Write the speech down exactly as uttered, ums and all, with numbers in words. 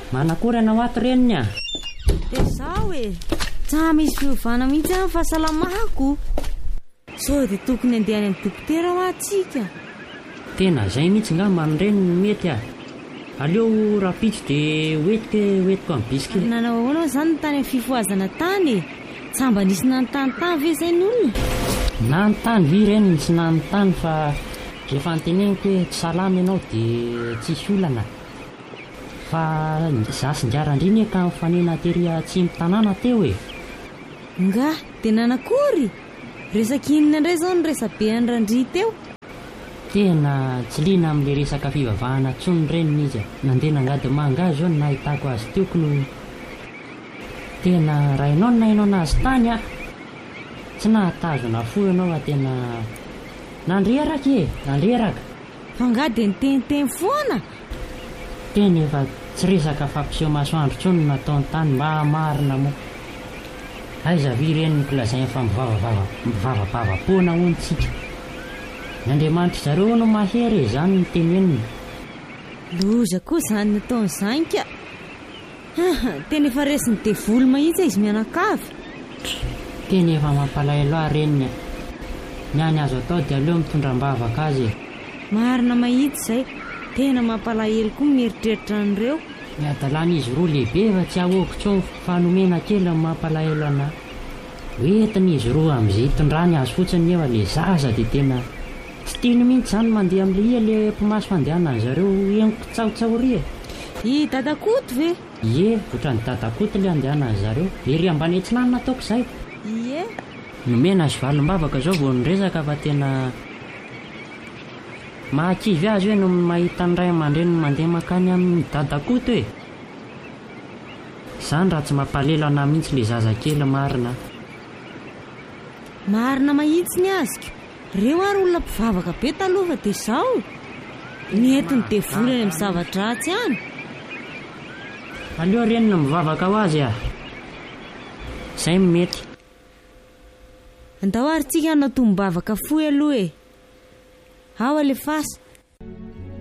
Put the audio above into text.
Manakory anao ato reniny a? Dia zaho e, tsa misy fiovana mihitsy amin'ny fahasalamako. Sao dia tokony andeha any amin'ny dokotera ho atsika. Tena izay mihitsy nga manreniny mety a. Aleo rapitso dia hoetiko hoetiko amin'ny bisky. Nanao ahoana izany ny tany amin'ny fifohazana tany e? Samba nisy nanontany ve izay ny olona? Nanontany vi reniny sy nanontany fa rehefa anteneniko hoe tsy salama ianao dia tsisy olana. Fa zasin-diarandriny ka mifanena tery atsimo tanàna teo e. Nga, dia nanakory? Resaka inona indray izao ny resabean'ny Randry teo? Tena tsy liana amin'ilay resaka fivavahana tsony reniny izy. Nandeha nangady mangazy zao no nahitako azy teoko no tena raha ianao no nahinao nazy tany a. Tsy nahatazona fo ianao a tena nandreraka e, nandreraka. Fa nga dia niteniteny foana. Tena efa tsy resaka fampiseho masoandro tsony no nataony tany mba marina moa. Aiza vi reniny kolazainy fa mivavavava mivavavavapoana hontsika. N'Andriamanitra zareo no mahery izany no teneniny. Loza koa izany nataony izany ka. Tena efa resiny devoly mahitsy izy mianakavy. Tena efa mampalahelo ahy reniny. Ny any azo atao dia aleo mitondram-bavaka azy. Marina mahitsy izay. Tena mampalahelo koa mieritreritra an'ireo. Miadalana izy roa lehibe fa tsy ahoako tsony fanomena kely amin'ny mampalahelo anahy. Hoentina izy roa amin'izay tondrany azy fotsiny efa ilay zaza dia tena tsy tiany mihitsy izany mandeha amin'ilay ilay mpimaso fandehanana zareo henoko tsaotsaoria. I dadakoto ve? Ie, ohatran'ny dadakoto ilay andehanana zareo. Ery ambany Antsinanana nataoko izay. Ie. Nomena azy valim-bavaka izao vao niresaka fa tena mahakivy azy hoe no mahita ny ray aman-dreny mandeha makany amin'ny dadakoto e. Izany raha tsy mampalelo anahy mihitsy ilay zazakely marina. Marina mahitsy ny azoko. Reo ary olona mpivavaka be taloha dia izao. Nientiny devoly any amin'ny zavatra ratsy any. Aleo renina mivavaka ho azy a. Izay mety. Andao ary tsika hanao tombavaka fohy aloha e. Ao alefasa.